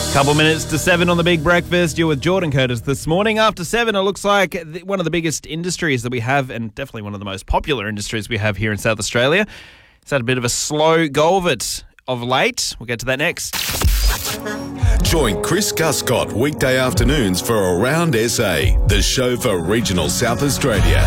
Couple minutes to 7 on the Big Breakfast. You're with Jordan Curtis this morning. After 7, it looks like one of the biggest industries that we have, and definitely one of the most popular industries we have here in South Australia. It's had a bit of a slow go of it of late. We'll get to that next. Join Chris Guscott weekday afternoons for Around SA, the show for regional South Australia.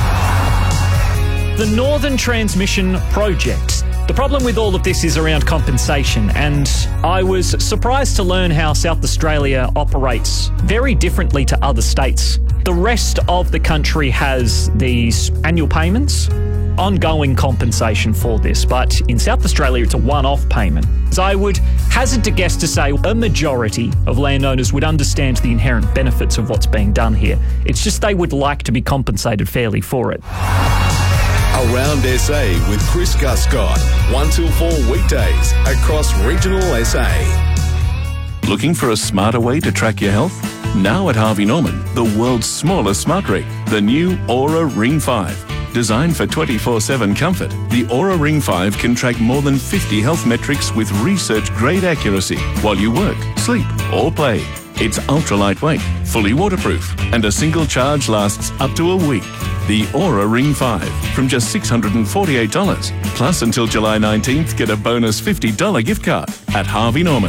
The Northern Transmission Project. The problem with all of this is around compensation, and I was surprised to learn how South Australia operates very differently to other states. The rest of the country has these annual payments, ongoing compensation for this, but in South Australia it's a one-off payment. So I would hazard to guess to say a majority of landowners would understand the inherent benefits of what's being done here. It's just they would like to be compensated fairly for it. Around SA with Chris Guscott, 1 till 4 weekdays across regional SA. Looking for a smarter way to track your health? Now at Harvey Norman, the world's smallest smart ring, the new Aura Ring 5. Designed for 24/7 comfort, the Aura Ring 5 can track more than 50 health metrics with research-grade accuracy while you work, sleep or play. It's ultra lightweight, fully waterproof, and a single charge lasts up to a week. The Aura Ring 5 from just $648. Plus, until July 19th, get a bonus $50 gift card at Harvey Norman.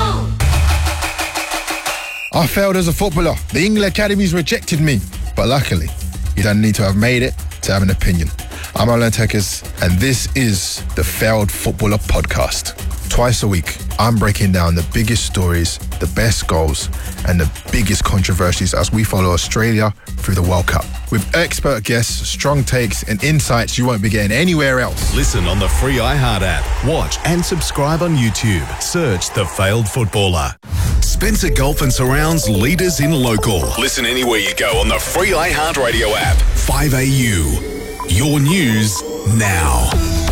I failed as a footballer. The England Academies rejected me. But luckily, you don't need to have made it to have an opinion. I'm Alan Tekers, and this is the Failed Footballer Podcast. Twice a week, I'm breaking down the biggest stories, the best goals, and the biggest controversies as we follow Australia through the World Cup. With expert guests, strong takes, and insights you won't be getting anywhere else. Listen on the free iHeart app. Watch and subscribe on YouTube. Search The Failed Footballer. Spencer Golf and Surrounds leaders in local. Listen anywhere you go on the free iHeart Radio app. 5AU. Your news now.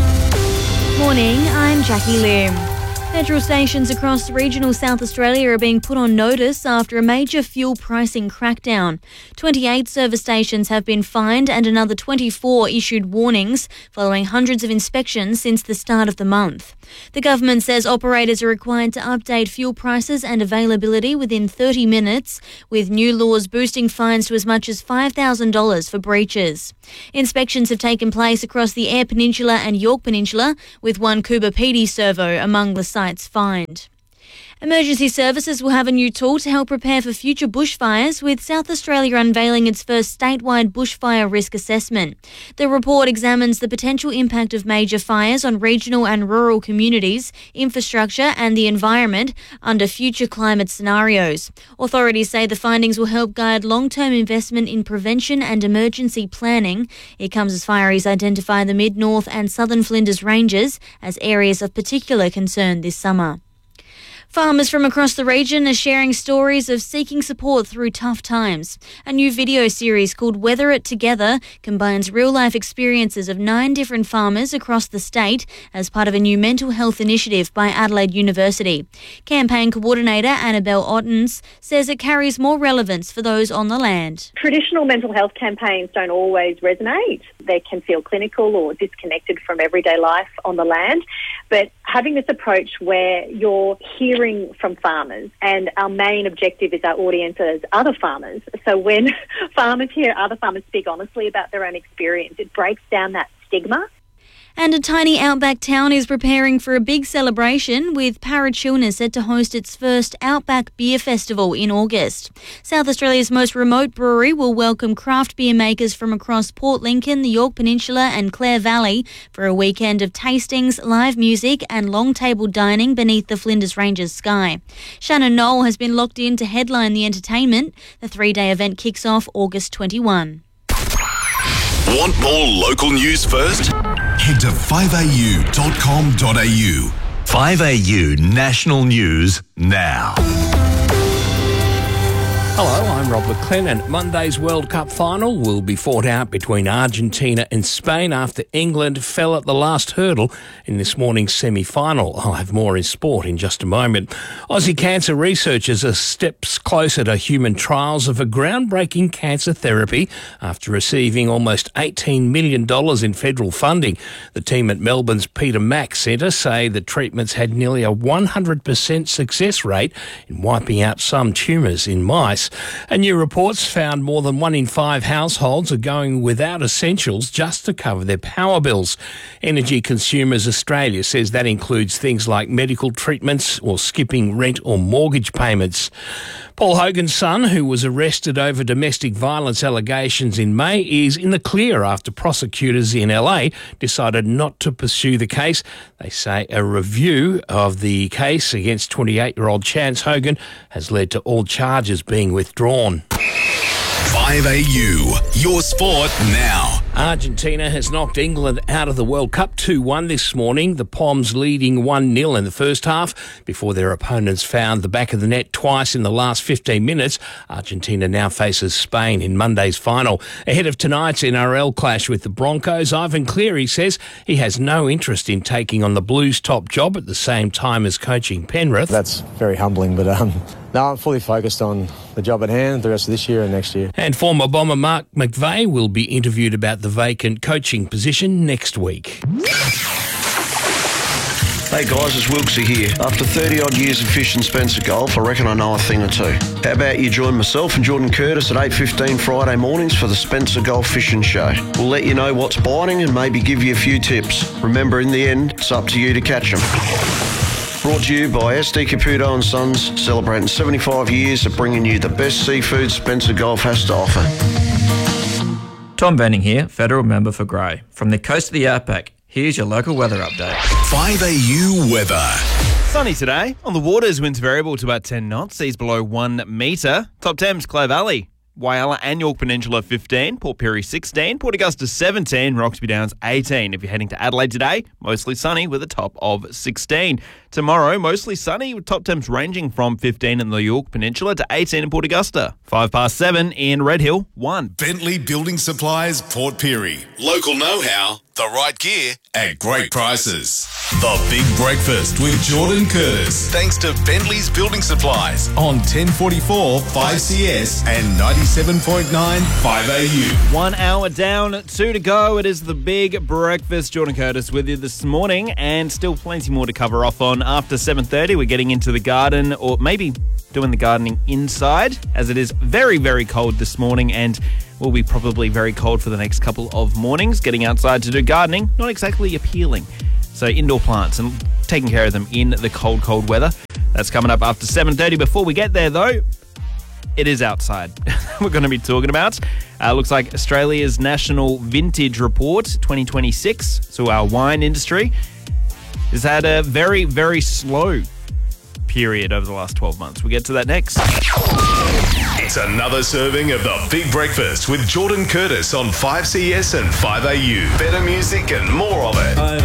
Morning, I'm Jackie Lim. Petrol stations across regional South Australia are being put on notice after a major fuel pricing crackdown. 28 service stations have been fined and another 24 issued warnings following hundreds of inspections since the start of the month. The government says operators are required to update fuel prices and availability within 30 minutes, with new laws boosting fines to as much as $5,000 for breaches. Inspections have taken place across the Eyre Peninsula and Yorke Peninsula, with one Coober PD servo among the sites fined. Emergency services will have a new tool to help prepare for future bushfires, with South Australia unveiling its first statewide bushfire risk assessment. The report examines the potential impact of major fires on regional and rural communities, infrastructure and the environment under future climate scenarios. Authorities say the findings will help guide long-term investment in prevention and emergency planning. It comes as fireys identify the mid-north and southern Flinders Ranges as areas of particular concern this summer. Farmers from across the region are sharing stories of seeking support through tough times. A new video series called Weather It Together combines real-life experiences of 9 different farmers across the state as part of a new mental health initiative by Adelaide University. Campaign coordinator Annabelle Ottens says it carries more relevance for those on the land. Traditional mental health campaigns don't always resonate. They can feel clinical or disconnected from everyday life on the land. But having this approach where you're hearing from farmers, and our main objective is our audience as other farmers. So when farmers hear other farmers speak honestly about their own experience, it breaks down that stigma. And a tiny outback town is preparing for a big celebration, with Parachilna set to host its first Outback Beer Festival in August. South Australia's most remote brewery will welcome craft beer makers from across Port Lincoln, the Yorke Peninsula and Clare Valley for a weekend of tastings, live music and long table dining beneath the Flinders Ranges sky. Shannon Knoll has been locked in to headline the entertainment. The 3-day event kicks off August 21. Want more local news first? Head to 5au.com.au. 5AU National News now. Hello, I'm Rob McLean, and Monday's World Cup final will be fought out between Argentina and Spain after England fell at the last hurdle in this morning's semi-final. I'll have more in sport in just a moment. Aussie cancer researchers are steps closer to human trials of a groundbreaking cancer therapy after receiving almost $18 million in federal funding. The team at Melbourne's Peter Mac Centre say the treatments had nearly a 100% success rate in wiping out some tumours in mice. And new reports found more than 1 in 5 households are going without essentials just to cover their power bills. Energy Consumers Australia says that includes things like medical treatments or skipping rent or mortgage payments. Paul Hogan's son, who was arrested over domestic violence allegations in May, is in the clear after prosecutors in LA decided not to pursue the case. They say a review of the case against 28-year-old Chance Hogan has led to all charges being withdrawn. 5AU, your sport now. Argentina has knocked England out of the World Cup 2-1 this morning, the Poms leading 1-0 in the first half before their opponents found the back of the net twice in the last 15 minutes. Argentina now faces Spain in Monday's final. Ahead of tonight's NRL clash with the Broncos, Ivan Cleary says he has no interest in taking on the Blues' top job at the same time as coaching Penrith. That's very humbling, but no, I'm fully focused on the job at hand the rest of this year and next year. And former Bomber Mark McVeigh will be interviewed about the vacant coaching position next week. Hey guys, it's Wilksy here. After 30 odd years of fishing Spencer Gulf, I reckon I know a thing or two. How about you join myself and Jordan Curtis at 8:15 Friday mornings for the Spencer Gulf Fishing Show. We'll let you know what's biting and maybe give you a few tips. Remember, in the end, it's up to you to catch them. Brought to you by SD Caputo and Sons, celebrating 75 years of bringing you the best seafood Spencer Gulf has to offer. Tom Benning here, Federal Member for Grey. From the coast of the Outback, here's your local weather update. 5AU weather. Sunny today. On the waters, winds variable to about 10 knots, seas below 1 metre. Top temps, Clare Valley, Whyalla and Yorke Peninsula 15, Port Pirie 16, Port Augusta 17, Roxby Downs 18. If you're heading to Adelaide today, mostly sunny with a top of 16. Tomorrow, mostly sunny with top temps ranging from 15 in the Yorke Peninsula to 18 in Port Augusta. 7:05 in Red Hill 1. Bentley Building Supplies, Port Pirie. Local know-how, the right gear at great prices. The Big Breakfast with Jordan Curtis. Thanks to Bentley's Building Supplies on 1044 5CS and 97.9 5AU. 1 hour down, 2 to go. It is the Big Breakfast. Jordan Curtis with you this morning, and still plenty more to cover off on. After 7:30, we're getting into the garden, or maybe doing the gardening inside, as it is very, very cold this morning and will be probably very cold for the next couple of mornings. Getting outside to do gardening, not exactly appealing. So indoor plants and taking care of them in the cold, cold weather. That's coming up after 7:30. Before we get there, though, it is outside we're going to be talking about. Looks like Australia's National Vintage Report 2026, so our wine industry, has had a very, very slow period over the last 12 months. We'll get to that next. It's another serving of the Big Breakfast with Jordan Curtis on 5CS and 5AU. Better music and more of it.